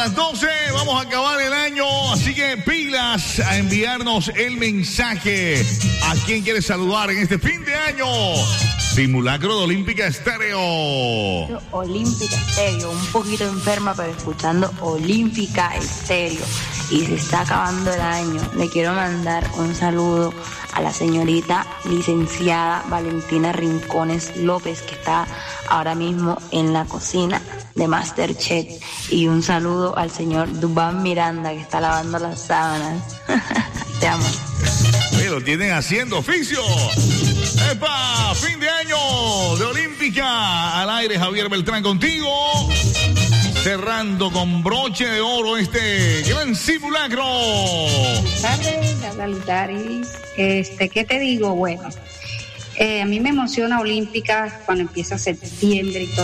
las 12, vamos a acabar el año, así que pilas a enviarnos el mensaje. ¿A quién quieres saludar en este fin de año? Simulacro de Olímpica Estéreo. Olímpica Estéreo, un poquito enferma, pero escuchando Olímpica Estéreo. Y se está acabando el año. Le quiero mandar un saludo a la señorita licenciada Valentina Rincones López, que está ahora mismo en la cocina de Masterchef. Y un saludo al señor Dubán Miranda, que está lavando las sábanas. Te amo. Lo tienen haciendo oficio. ¡Epa! Fin de año de Olímpica. Al aire, Javier Beltrán contigo. Cerrando con broche de oro este gran simulacro. Buenas tardes, habla Lutaris. ¿Qué te digo? Bueno, a mí me emociona Olímpica cuando empieza septiembre y todo.